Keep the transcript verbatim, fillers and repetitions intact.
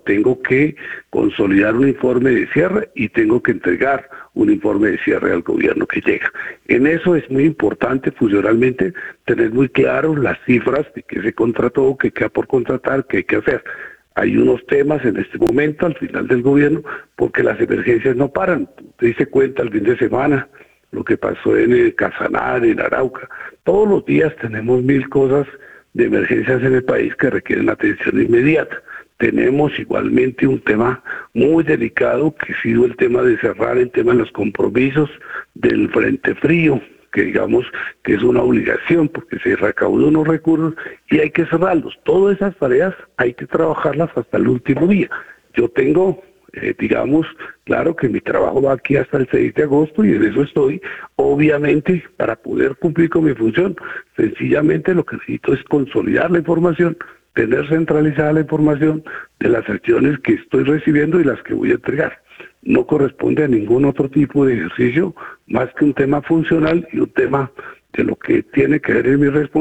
tengo que consolidar un informe de cierre y tengo que entregar un informe de cierre al gobierno que llega. En eso es muy importante funcionalmente tener muy claro las cifras de qué se contrató, qué queda por contratar, qué hay que hacer. Hay unos temas en este momento al final del gobierno porque las emergencias no paran. Te diste cuenta el fin de semana lo que pasó en el Casanare, en Arauca. Todos los días tenemos mil cosas de emergencias en el país que requieren atención inmediata. Tenemos igualmente un tema muy delicado que ha sido el tema de cerrar el tema de los compromisos del Frente Frío, que digamos que es una obligación porque se recaudó unos recursos y hay que cerrarlos. Todas esas tareas hay que trabajarlas hasta el último día. Yo tengo, eh, digamos, claro que mi trabajo va aquí hasta el seis de agosto y en eso estoy, obviamente, para poder cumplir con mi función. Sencillamente lo que necesito es consolidar la información, tener centralizada la información de las acciones que estoy recibiendo y las que voy a entregar. No corresponde a ningún otro tipo de ejercicio más que un tema funcional y un tema de lo que tiene que ver en mi responsabilidad.